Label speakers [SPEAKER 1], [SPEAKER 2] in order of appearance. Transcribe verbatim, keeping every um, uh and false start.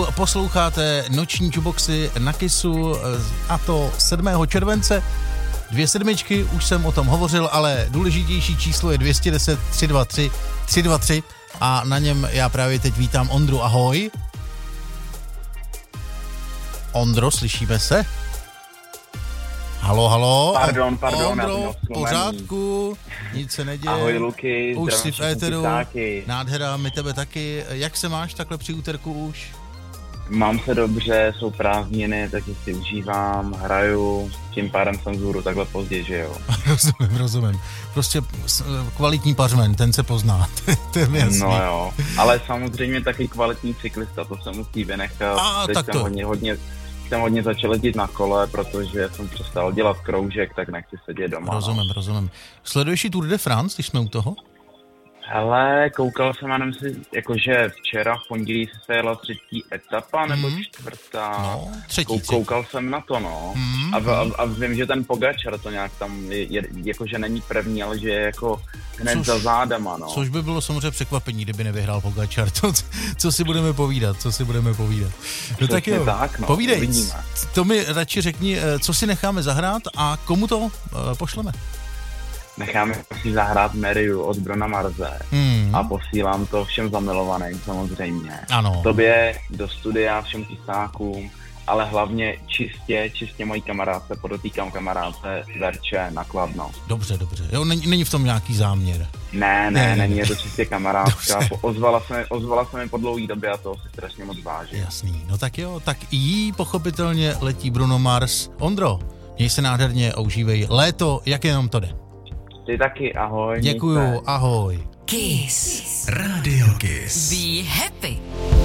[SPEAKER 1] naschvál posloucháte noční jukeboxy na Kissu a to sedmého července. Dvě sedmičky, už jsem o tom hovořil, ale důležitější číslo je dvě set deset tři dva tři tři dva tři a na něm já právě teď vítám Ondru. Ahoj. Ondro, slyšíme se? Halo, halo.
[SPEAKER 2] Pardon, pardon.
[SPEAKER 1] Ondro, v pořádku, nic se neděje.
[SPEAKER 2] Ahoj, Luky.
[SPEAKER 1] Už jsi v éteru, nádhera, my tebe taky. Jak se máš takhle při úterku už?
[SPEAKER 2] Mám se dobře, jsou prázdniny, taky si užívám, hraju, tím pádem jsem vzhůru takhle pozdě, že jo.
[SPEAKER 1] rozumím, rozumím. Prostě kvalitní pařmen, ten se pozná, to je mi jasný.
[SPEAKER 2] No jo, ale samozřejmě taky kvalitní cyklista, to se musí vynechat.
[SPEAKER 1] A,
[SPEAKER 2] Teď
[SPEAKER 1] tak
[SPEAKER 2] jsem
[SPEAKER 1] to.
[SPEAKER 2] hodně, hodně, jsem hodně začal jezdit na kole, protože jsem přestal dělat kroužek, tak nechci sedět doma.
[SPEAKER 1] Rozumím,
[SPEAKER 2] no.
[SPEAKER 1] rozumím. Sleduješ i Tour de France, když jsme u toho?
[SPEAKER 2] Hele, koukal jsem, já nevím si, jakože včera v pondělí se jela třetí etapa, nebo
[SPEAKER 1] Mm.
[SPEAKER 2] čtvrtá.
[SPEAKER 1] No, třetí.
[SPEAKER 2] Kou, koukal jsem na to, no.
[SPEAKER 1] Mm.
[SPEAKER 2] A, a, a vím, že ten Pogačar to nějak tam, je, je, jakože není první, ale že je jako hned
[SPEAKER 1] Což-
[SPEAKER 2] za zádama, no.
[SPEAKER 1] Což by bylo samozřejmě překvapení, kdyby nevyhrál Pogačar. To, co si budeme povídat, co si budeme povídat. No tak jo,
[SPEAKER 2] tak, no,
[SPEAKER 1] povídej,
[SPEAKER 2] uvidíme.
[SPEAKER 1] to mi radši řekni, co si necháme zahrát a komu to uh, pošleme.
[SPEAKER 2] Necháme si zahrát Meriu od Bruna Marze
[SPEAKER 1] Hmm.
[SPEAKER 2] a posílám to všem zamilovaným samozřejmě.
[SPEAKER 1] Ano.
[SPEAKER 2] Tobě, do studia, všem tisákům, ale hlavně čistě, čistě mojí kamarádce, podotýkám kamarádce Verče na Kladno.
[SPEAKER 1] Dobře, dobře. Jo, není, není v tom nějaký záměr.
[SPEAKER 2] Ne, ne,
[SPEAKER 1] Ne, ne,
[SPEAKER 2] není,
[SPEAKER 1] ne.
[SPEAKER 2] je to čistě kamarádka.
[SPEAKER 1] Dobře.
[SPEAKER 2] Po- Ozvala se, mi, ozvala se mi po dlouhý době a toho si strašně moc vážím.
[SPEAKER 1] Jasný. No tak jo, tak jí pochopitelně letí Bruno Mars. Ondro, měj se nádherně a užívej léto, jak jenom to jde.
[SPEAKER 2] Ty taky, ahoj. měj se.
[SPEAKER 1] Děkuju, ahoj.
[SPEAKER 3] Kiss.
[SPEAKER 4] Radio Kiss.
[SPEAKER 3] Be happy.